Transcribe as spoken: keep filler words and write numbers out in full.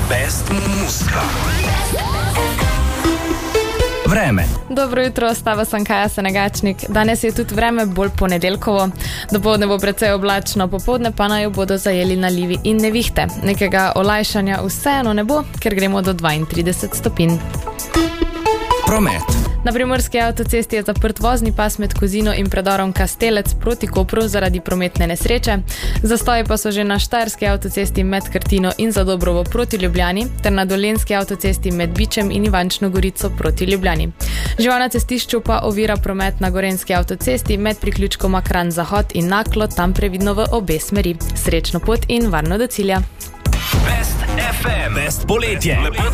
Best muzika. Vreme. Dobro jutro, stava sem Kaja Senegačnik. Danes je tudi vreme bolj ponedeljkovo. Dopoldne bo precej oblačno, popoldne pa naj jo bodo zajeli nalivi in nevihte. Nekega olajšanja vseeno ne bo, ker gremo do dvaintrideset stopinj. Promet. Na primorski avtocesti je zaprt vozni pas med Kozino in predorom Kastelec proti Kopru zaradi prometne nesreče. Zastoji pa so že na štajerski avtocesti med Krtino in Zadobrovo proti Ljubljani ter na dolenjski avtocesti med Bičem in Ivančno Gorico proti Ljubljani. Žival na cestišču pa ovira promet na gorenjski avtocesti med priključkoma Kranj Zahod in Naklo, tam previdno v obe smeri. Srečno pot in varno do cilja. Best ef em. Best poletje.